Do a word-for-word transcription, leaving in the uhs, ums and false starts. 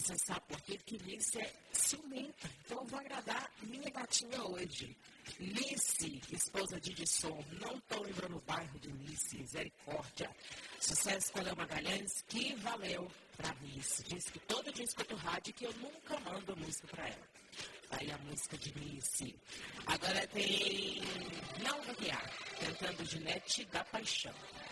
Você sabe por quê? Porque Nice é ciumenta. Então eu vou agradar minha gatinha hoje. Nice, esposa de Edson, não estou lembrando o bairro de Nice, misericórdia. Sucesso com a Léo Magalhães, que valeu pra Nice. Diz que todo dia escuta o rádio e que eu nunca mando música pra ela. Aí a música de Nice. Agora tem Não Vaguear, cantando Ginete da Paixão.